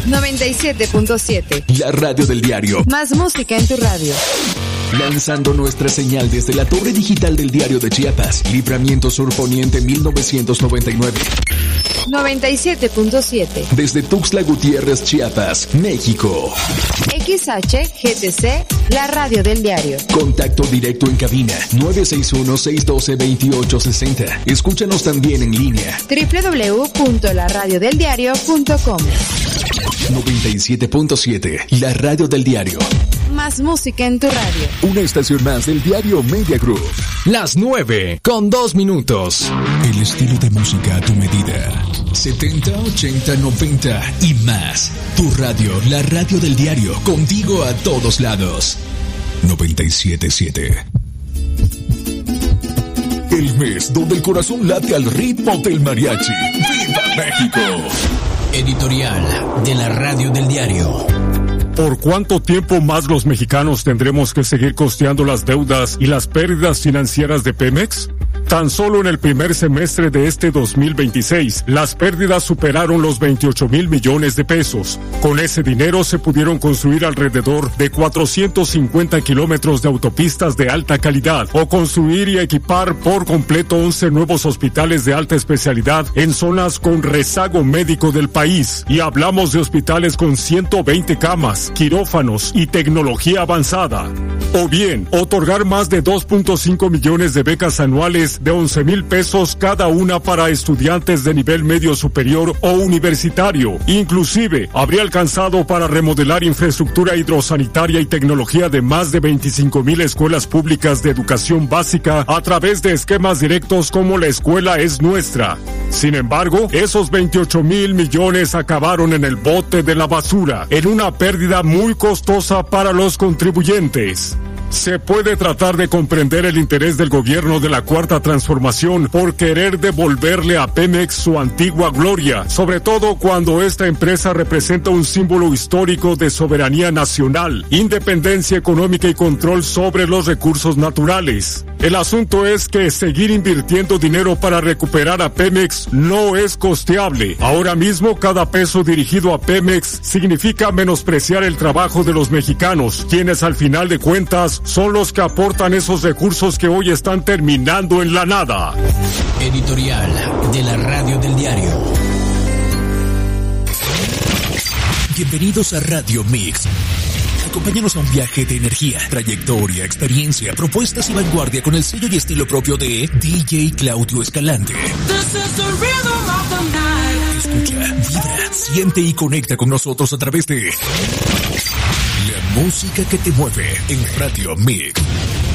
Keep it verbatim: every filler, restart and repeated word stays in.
noventa y siete punto siete. La radio del diario. Más música en tu radio. Lanzando nuestra señal desde la torre digital del Diario de Chiapas, Libramiento Sur Poniente mil novecientos noventa y nueve. noventa y siete punto siete. Desde Tuxtla Gutiérrez, Chiapas, México. X H G T C, la radio del diario. Contacto directo en cabina nueve seis uno, seis uno dos, dos ocho seis cero. Escúchanos también en línea doble u doble u doble u punto la radio del diario punto com. noventa y siete punto siete, la radio del diario. Más música en tu radio. Una estación más del diario Media Group. Las nueve con dos minutos. El estilo de música a tu medida. setenta, ochenta, noventa y más. Tu radio, la radio del diario, contigo a todos lados. noventa y siete punto siete. El mes donde el corazón late al ritmo del mariachi. ¡Viva México! Editorial de la radio del diario. ¿Por cuánto tiempo más los mexicanos tendremos que seguir costeando las deudas y las pérdidas financieras de Pemex? Tan solo en el primer semestre de este dos mil veintiséis, las pérdidas superaron los veintiocho mil millones de pesos. Con ese dinero se pudieron construir alrededor de cuatrocientos cincuenta kilómetros de autopistas de alta calidad o construir y equipar por completo once nuevos hospitales de alta especialidad en zonas con rezago médico del país. Y hablamos de hospitales con ciento veinte camas, quirófanos y tecnología avanzada. O bien, otorgar más de dos punto cinco millones de becas anuales de once mil pesos cada una para estudiantes de nivel medio superior o universitario. Inclusive, habría alcanzado para remodelar infraestructura hidrosanitaria y tecnología de más de veinticinco mil escuelas públicas de educación básica a través de esquemas directos como La Escuela es Nuestra. Sin embargo, esos veintiocho mil millones acabaron en el bote de la basura, en una pérdida muy costosa para los contribuyentes. Se puede tratar de comprender el interés del gobierno de la Cuarta Transformación por querer devolverle a Pemex su antigua gloria, sobre todo cuando esta empresa representa un símbolo histórico de soberanía nacional, independencia económica y control sobre los recursos naturales. El asunto es que seguir invirtiendo dinero para recuperar a Pemex no es costeable. Ahora mismo cada peso dirigido a Pemex significa menospreciar el trabajo de los mexicanos, quienes al final de cuentas son los que aportan esos recursos que hoy están terminando en la nada. Editorial de la radio del diario. Bienvenidos a Radio Mix. Acompáñanos a un viaje de energía, trayectoria, experiencia, propuestas y vanguardia con el sello y estilo propio de D J Claudio Escalante. Escucha, vibra, siente y conecta con nosotros a través de la música que te mueve en Radio Mix.